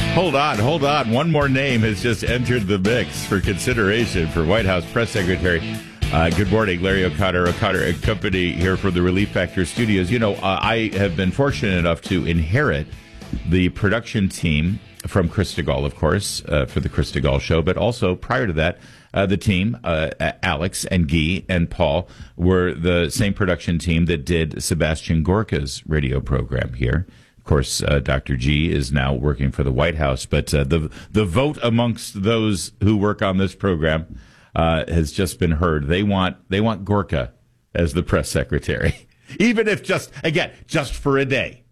Hold on. One more name has just entered the mix for consideration for White House Press Secretary. Good morning, Larry O'Connor and Company here from the Relief Factor Studios. You know, I have been fortunate enough to inherit the production team from Chris DeGaulle, of course, for the Chris DeGaulle Show, but also prior to that, the team, Alex and Guy and Paul, were the same production team that did Sebastian Gorka's radio program here. Of course, Dr. G is now working for the White House, but the vote amongst those who work on this program has just been heard. They want Gorka as the press secretary, even if just for a day.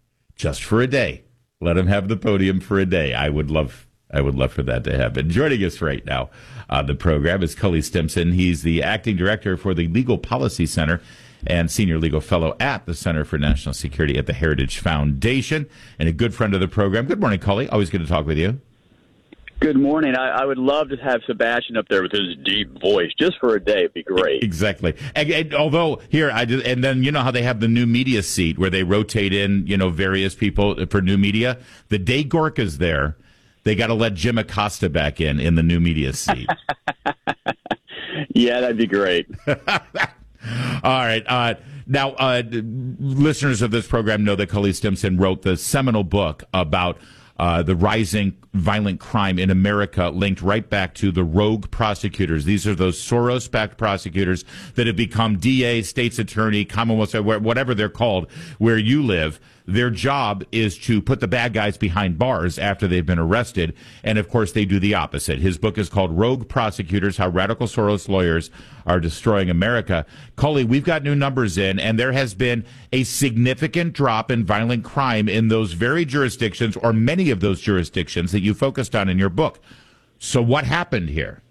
Let him have the podium for a day. I would love for that to happen. Joining us right now on the program is Cully Stimson. He's the acting director for the Legal Policy Center and senior legal fellow at the Center for National Security at the Heritage Foundation, and a good friend of the program. Good morning, Cully. Always good to talk with you. Good morning. I would love to have Sebastian up there with his deep voice just for a day. It'd be great. Exactly. And although here and then you know how they have the new media seat where they rotate in, various people for new media. The day Gorka's there, they got to let Jim Acosta back in the new media seat. Yeah, that'd be great. All right. Now, listeners of this program know that Cully Stimson wrote the seminal book about the rising violent crime in America, linked right back to the rogue prosecutors. These are those Soros-backed prosecutors that have become DA, state's attorney, Commonwealth, whatever they're called, where you live. Their job is to put the bad guys behind bars after they've been arrested. And, of course, they do the opposite. His book is called Rogue Prosecutors, How Radical Soros Lawyers Are Destroying America. Cully, we've got new numbers in, and there has been a significant drop in violent crime in those very jurisdictions, or many of those jurisdictions that you focused on in your book. So what happened here?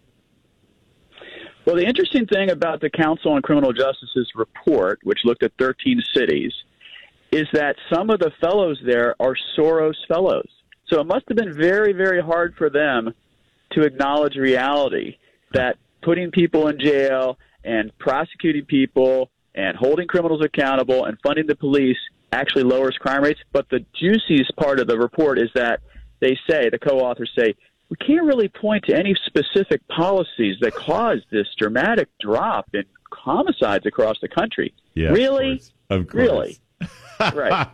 Well, the interesting thing about the Council on Criminal Justice's report, which looked at 13 cities, is that some of the fellows there are Soros fellows. So it must have been very, very hard for them to acknowledge reality that putting people in jail and prosecuting people and holding criminals accountable and funding the police actually lowers crime rates. But the juiciest part of the report is that the co-authors say, we can't really point to any specific policies that caused this dramatic drop in homicides across the country. Yeah, really? Of course. Really? Right.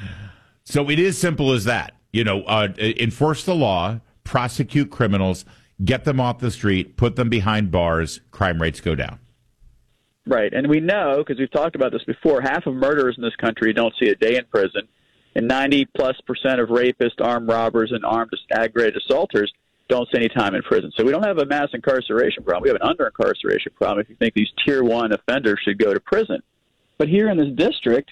So it is simple as that. Enforce the law, prosecute criminals, get them off the street, put them behind bars, crime rates go down. Right. And we know, because we've talked about this before, half of murderers in this country don't see a day in prison, and 90+% of rapists, armed robbers, and armed aggravated assaulters don't see any time in prison. So we don't have a mass incarceration problem. We have an under-incarceration problem if you think these Tier 1 offenders should go to prison. But here in this district,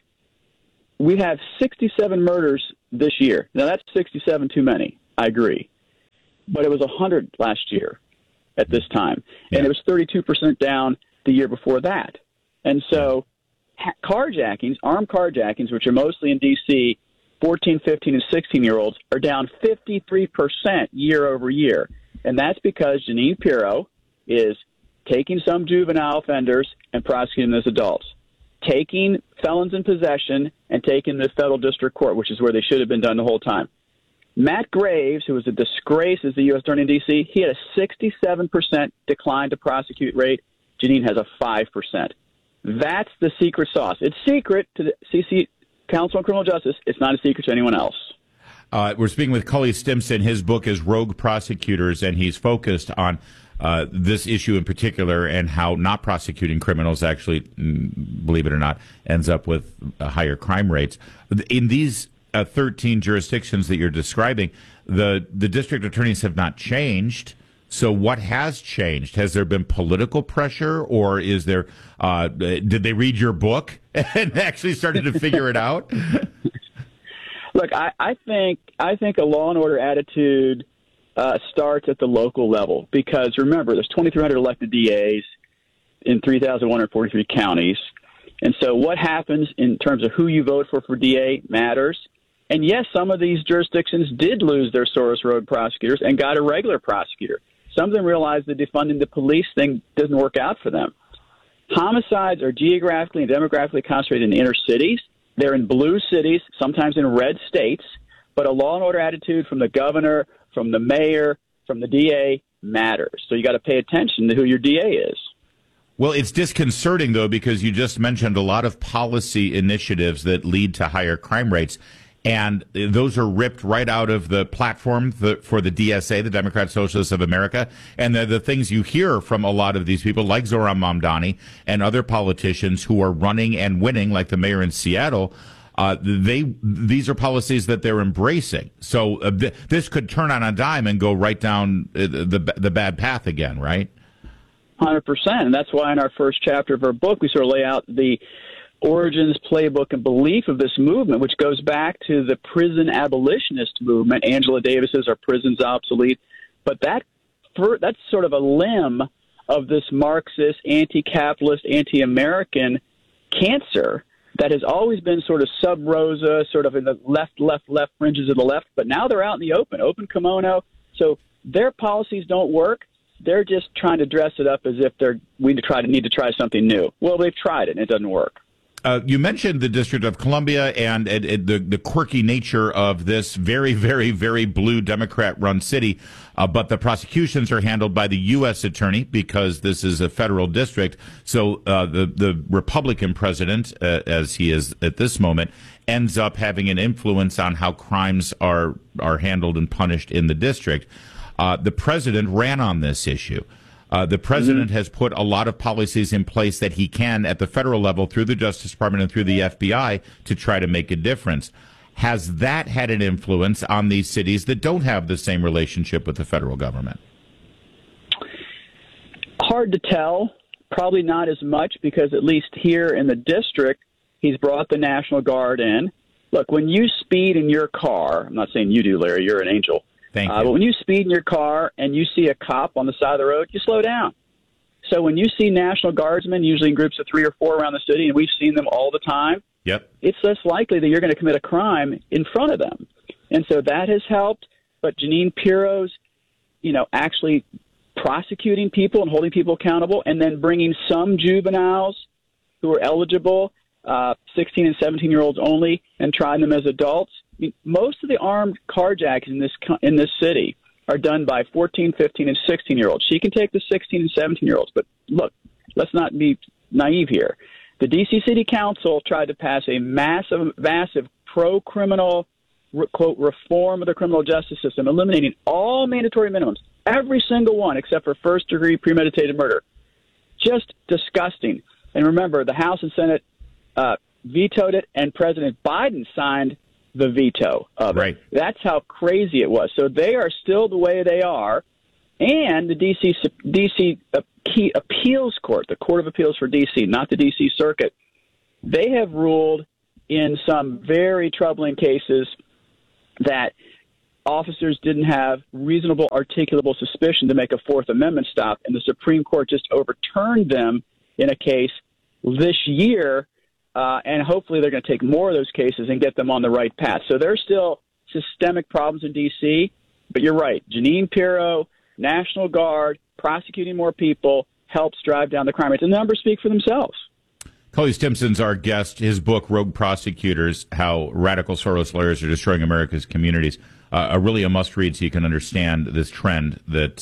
we have 67 murders this year. Now, that's 67 too many. I agree. But it was 100 last year at this time. Yeah. And it was 32% down the year before that. And so carjackings, armed carjackings, which are mostly in D.C., 14, 15, and 16-year-olds, are down 53% year over year. And that's because Jeanine Pirro is taking some juvenile offenders and prosecuting them as adults, taking felons in possession and taking them to federal district court, which is where they should have been done the whole time. Matt Graves, who was a disgrace as the U.S. Attorney in D.C., he had a 67% decline to prosecute rate. Jeanine has a 5%. That's the secret sauce. It's secret to the CC Council on Criminal Justice. It's not a secret to anyone else. We're speaking with Cully Stimson. His book is Rogue Prosecutors, and he's focused on this issue in particular and how not prosecuting criminals actually, believe it or not, ends up with higher crime rates. In these 13 jurisdictions that you're describing, the district attorneys have not changed. So what has changed? Has there been political pressure, or is there? Did they read your book and actually started to figure it out? Look, I think a law and order attitude starts at the local level, because remember, there's 2,300 elected DAs in 3,143 counties, and so what happens in terms of who you vote for DA matters. And yes, some of these jurisdictions did lose their Soros rogue prosecutors and got a regular prosecutor. Some of them realized that defunding the police thing doesn't work out for them. Homicides are geographically and demographically concentrated in inner cities. They're in blue cities, sometimes in red states, but a law and order attitude from the governor, from the mayor, from the DA matters. So you got to pay attention to who your DA is. Well, it's disconcerting, though, because you just mentioned a lot of policy initiatives that lead to higher crime rates. And those are ripped right out of the platform for the DSA, the Democrat Socialists of America. And they're the things you hear from a lot of these people, like Zohran Mamdani and other politicians who are running and winning, like the mayor in Seattle. These are policies that they're embracing. So this could turn on a dime and go right down the bad path again, right? 100%. And that's why in our first chapter of our book, we sort of lay out the origins, playbook, and belief of this movement, which goes back to the prison abolitionist movement. Angela Davis says our prison's obsolete. But that's sort of a limb of this Marxist, anti-capitalist, anti-American cancer that has always been sort of sub rosa, sort of in the left fringes of the left. But now they're out in the open kimono. So their policies don't work. They're just trying to dress it up as if we need to try something new. Well, they've tried it, and it doesn't work. You mentioned the District of Columbia and the quirky nature of this very, very, very blue Democrat-run city, but the prosecutions are handled by the U.S. attorney because this is a federal district. So the Republican president, as he is at this moment, ends up having an influence on how crimes are handled and punished in the district. The president ran on this issue. The president has put a lot of policies in place that he can at the federal level through the Justice Department and through the FBI to try to make a difference. Has that had an influence on these cities that don't have the same relationship with the federal government? Hard to tell. Probably not as much because at least here in the district, he's brought the National Guard in. Look, when you speed in your car, I'm not saying you do, Larry, you're an angel. Thank you. But when you speed in your car and you see a cop on the side of the road, you slow down. So when you see National Guardsmen, usually in groups of 3 or 4 around the city, and we've seen them all the time, yep, it's less likely that you're going to commit a crime in front of them. And so that has helped. But Jeanine Pirro's, actually prosecuting people and holding people accountable and then bringing some juveniles who are eligible, 16 and 17-year-olds only, and trying them as adults. Most of the armed carjackings in this city are done by 14, 15, and 16-year-olds. She can take the 16 and 17-year-olds, but look, let's not be naive here. The D.C. City Council tried to pass a massive pro-criminal, quote, reform of the criminal justice system, eliminating all mandatory minimums, every single one except for first-degree premeditated murder. Just disgusting. And remember, the House and Senate vetoed it, and President Biden signed the veto of it. Right. That's how crazy it was. So they are still the way they are. And the D.C. Key Appeals Court, the Court of Appeals for D.C., not the D.C. Circuit, they have ruled in some very troubling cases that officers didn't have reasonable articulable suspicion to make a Fourth Amendment stop, and the Supreme Court just overturned them in a case this year. And hopefully they're going to take more of those cases and get them on the right path. So there's still systemic problems in D.C., but you're right. Jeanine Pirro, National Guard, prosecuting more people helps drive down the crime rates. And the numbers speak for themselves. Cully Stimson's our guest. His book, Rogue Prosecutors, How Radical Soros Lawyers Are Destroying America's Communities, really a must-read so you can understand this trend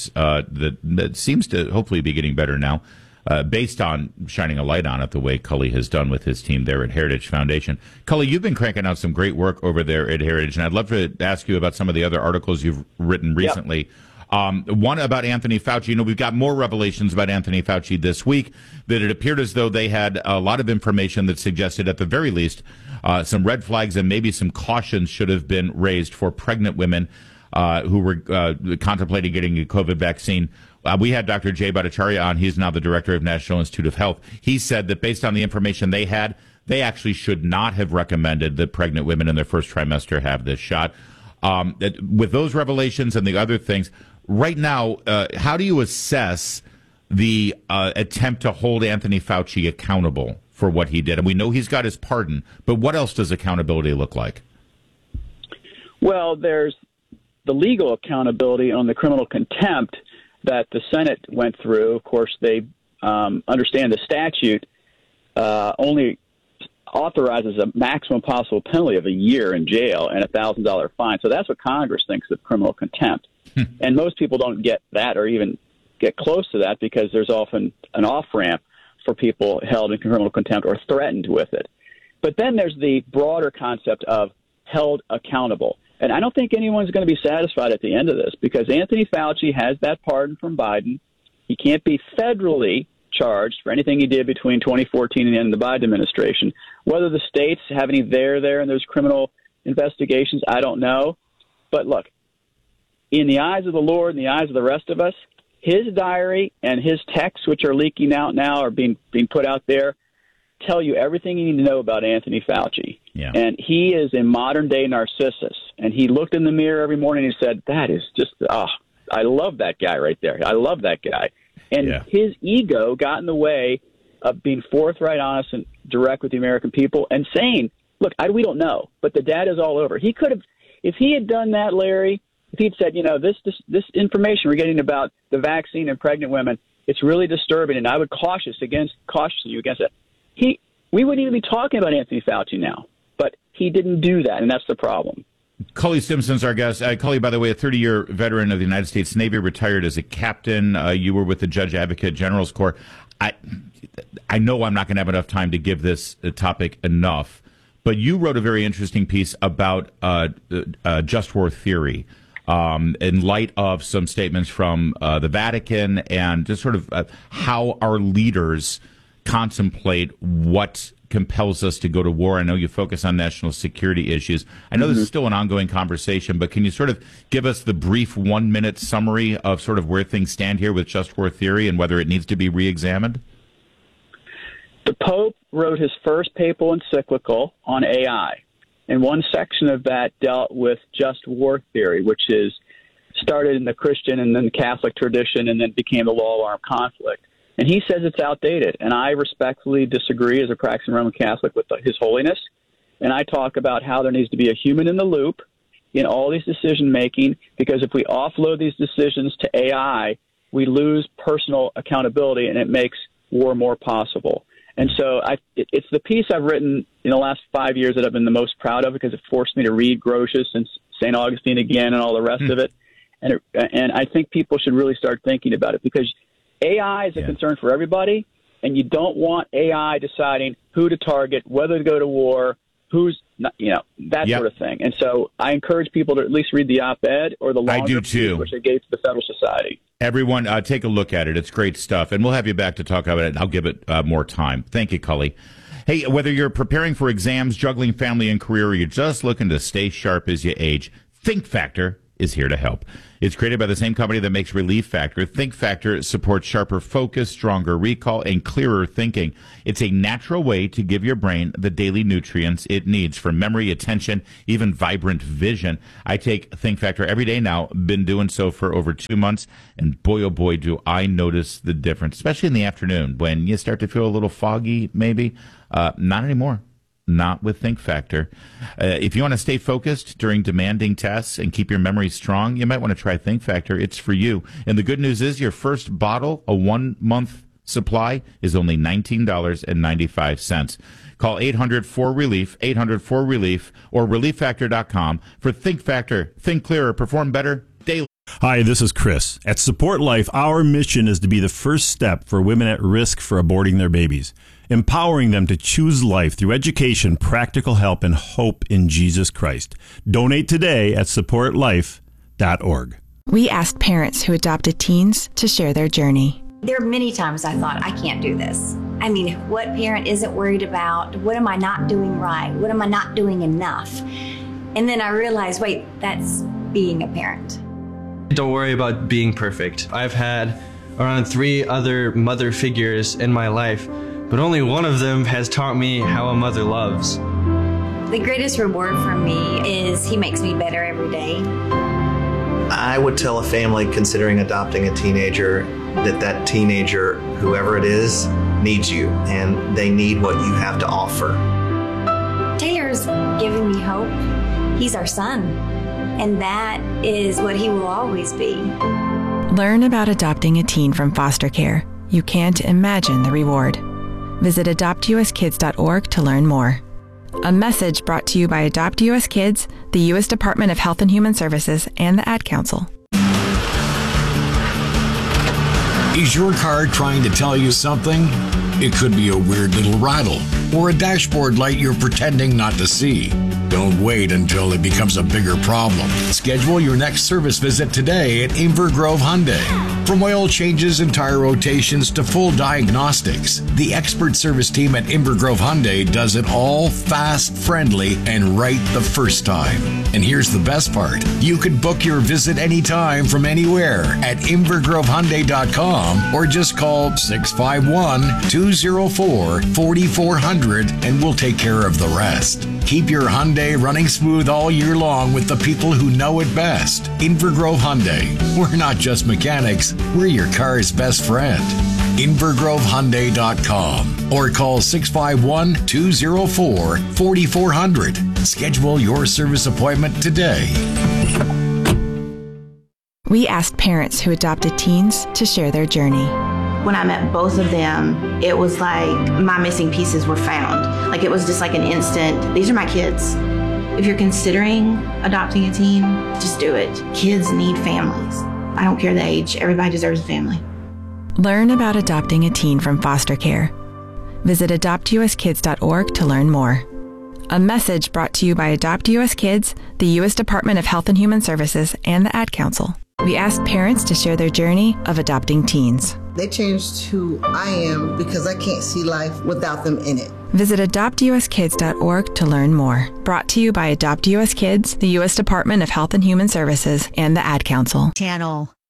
that seems to hopefully be getting better now. Based on shining a light on it the way Cully has done with his team there at Heritage Foundation. Cully, you've been cranking out some great work over there at Heritage, and I'd love to ask you about some of the other articles you've written recently. Yep. One about Anthony Fauci. We've got more revelations about Anthony Fauci this week, that it appeared as though they had a lot of information that suggested, at the very least, some red flags and maybe some cautions should have been raised for pregnant women who were contemplating getting a COVID vaccine. We had Dr. Jay Bhattacharya on. He's now the director of National Institute of Health. He said that based on the information they had, they actually should not have recommended that pregnant women in their first trimester have this shot. With those revelations and the other things, right now, how do you assess the attempt to hold Anthony Fauci accountable for what he did? And we know he's got his pardon, but what else does accountability look like? Well, there's the legal accountability on the criminal contempt that the Senate went through. Of course, they understand the statute only authorizes a maximum possible penalty of a year in jail and a $1,000 fine. So that's what Congress thinks of criminal contempt. And most people don't get that or even get close to that because there's often an off-ramp for people held in criminal contempt or threatened with it. But then there's the broader concept of held accountable. And I don't think anyone's going to be satisfied at the end of this because Anthony Fauci has that pardon from Biden. He can't be federally charged for anything he did between 2014 and the end of the Biden administration. Whether the states have any there and there's criminal investigations, I don't know. But look, in the eyes of the Lord, in the eyes of the rest of us, his diary and his texts, which are leaking out now, are being put out there, tell you everything you need to know about Anthony Fauci. Yeah. And he is a modern-day Narcissus. And he looked in the mirror every morning and said, that is just, I love that guy right there. I love that guy. And his ego got in the way of being forthright, honest, and direct with the American people and saying, look, we don't know, but the data's all over. He could have, if he had done that, Larry, if he'd said, this information we're getting about the vaccine and pregnant women, it's really disturbing, and I would caution you against it. We wouldn't even be talking about Anthony Fauci now, but he didn't do that, and that's the problem. Cully Simpson's our guest. Cully, by the way, a 30-year veteran of the United States Navy, retired as a captain. You were with the Judge Advocate General's Corps. I know I'm not going to have enough time to give this topic enough, but you wrote a very interesting piece about just war theory in light of some statements from the Vatican and just sort of how our leaders contemplate what compels us to go to war. I know you focus on national security issues. I know this is still an ongoing conversation, but can you sort of give us the brief 1-minute summary of sort of where things stand here with just war theory and whether it needs to be reexamined? The Pope wrote his first papal encyclical on AI, and one section of that dealt with just war theory, which is started in the Christian and then the Catholic tradition and then became the law of armed conflict. And he says it's outdated, and I respectfully disagree as a practicing Roman Catholic with His Holiness. And I talk about how there needs to be a human in the loop in all these decision-making, because if we offload these decisions to AI, we lose personal accountability, and it makes war more possible. And so it's the piece I've written in the last 5 years that I've been the most proud of because it forced me to read Grotius and St. Augustine again and all the rest of it. And I think people should really start thinking about it because AI is a concern for everybody, and you don't want AI deciding who to target, whether to go to war, who's not, that sort of thing. And so I encourage people to at least read the op-ed or the longer piece, which I gave to the Federal Society. Everyone, take a look at it. It's great stuff, and we'll have you back to talk about it. I'll give it more time. Thank you, Cully. Hey, whether you're preparing for exams, juggling family and career, or you're just looking to stay sharp as you age, Think Factor is here to help. It's created by the same company that makes Relief Factor. Think Factor supports sharper focus, stronger recall, and clearer thinking. It's a natural way to give your brain the daily nutrients it needs for memory, attention, even vibrant vision. I take Think Factor every day now, been doing so for over 2 months, and boy, oh boy, do I notice the difference, especially in the afternoon when you start to feel a little foggy, maybe. Not anymore. Not with Think Factor. If you want to stay focused during demanding tests and keep your memory strong, you might want to try Think Factor. It's for you. And the good news is your first bottle, a 1-month supply, is only $19.95. Call 800-4RELIEF, 800-4RELIEF, or ReliefFactor.com for Think Factor. Think clearer, perform better daily. Hi, this is Chris. At Support Life, our mission is to be the first step for women at risk for aborting their babies, empowering them to choose life through education, practical help, and hope in Jesus Christ. Donate today at supportlife.org. We asked parents who adopted teens to share their journey. There are many times I thought, I can't do this. I mean, what parent isn't worried about? What am I not doing right? What am I not doing enough? And then I realized, wait, that's being a parent. Don't worry about being perfect. I've had around 3 other mother figures in my life, but only one of them has taught me how a mother loves. The greatest reward for me is he makes me better every day. I would tell a family considering adopting a teenager that teenager, whoever it is, needs you, and they need what you have to offer. Taylor's giving me hope. He's our son, and that is what he will always be. Learn about adopting a teen from foster care. You can't imagine the reward. Visit adoptuskids.org to learn more. A message brought to you by Adopt U.S. Kids, the U.S. Department of Health and Human Services, and the Ad Council. Is your car trying to tell you something? It could be a weird little rattle or a dashboard light you're pretending not to see. Don't wait until it becomes a bigger problem. Schedule your next service visit today at Inver Grove Hyundai. From oil changes and tire rotations to full diagnostics, the expert service team at Inver Grove Hyundai does it all fast, friendly, and right the first time. And here's the best part. You can book your visit anytime from anywhere at invergrovehyundai.com or just call 651-204-4400 and we'll take care of the rest. Keep your Hyundai running smooth all year long with the people who know it best. Inver Grove Hyundai. We're not just mechanics, we're your car's best friend. invergrovehyundai.com or call 651-204-4400. Schedule your service appointment today. We asked parents who adopted teens to share their journey. When I met both of them, it was like my missing pieces were found. Like it was just like an instant, these are my kids. If you're considering adopting a teen, just do it. Kids need families. I don't care the age, everybody deserves a family. Learn about adopting a teen from foster care. Visit adoptuskids.org to learn more. A message brought to you by Adopt U.S. Kids, the U.S. Department of Health and Human Services, and the Ad Council. We asked parents to share their journey of adopting teens. They changed who I am because I can't see life without them in it. Visit adoptuskids.org to learn more. Brought to you by Adopt U.S. Kids, the U.S. Department of Health and Human Services, and the Ad Council. Channel.